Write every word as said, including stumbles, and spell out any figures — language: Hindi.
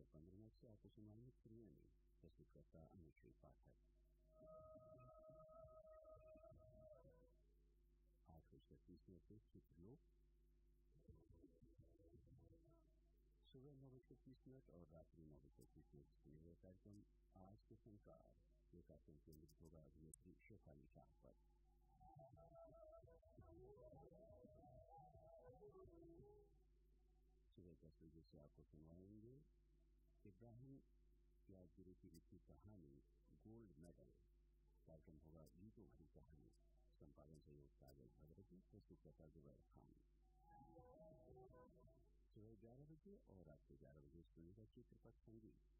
बजकर पंद्रह मिनट से आपको सुनाएंगे त्रिवेणी, प्रस्तुतकर्ता अनुश्री पाठक। आठ बजकर तीस मिनट से चित्रलोक, सुबह नौ बजकर तीस मिनट और रात्रि नौ बजकर तीस मिनट सुने हुए कार्यक्रम आज के संकार। ये कार्यक्रम केंद्रित होगा अभिनेत्री शेफाली शाह पर। सुबह दस बजे से आपको सुनाएंगे इब्राहिम यादगिरी की लिखी कहानी गोल्ड मेडल। कार्यक्रम होगा गीतों भरी कहानी। संपादन सहयोग काजल भगवती, प्रस्तुतकर्ता जुबैर खान। सुबह ग्यारह बजे और रात को ग्यारह बजे सुनेगा चित्रपट संगीत।